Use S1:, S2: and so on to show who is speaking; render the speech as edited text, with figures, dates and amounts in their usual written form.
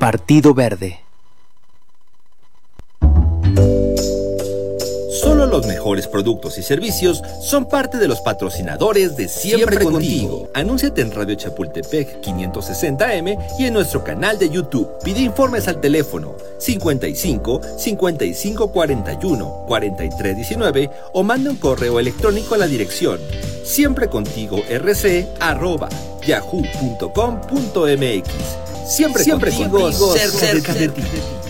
S1: Partido Verde.
S2: Solo los mejores productos y servicios son parte de los patrocinadores de Siempre Contigo. Anúnciate en Radio Chapultepec 560M y en nuestro canal de YouTube. Pide informes al teléfono 55 55 41 43 19 o manda un correo electrónico a la dirección siemprecontigorc@yahoo.com.mx. Siempre contigo, cerca de ti.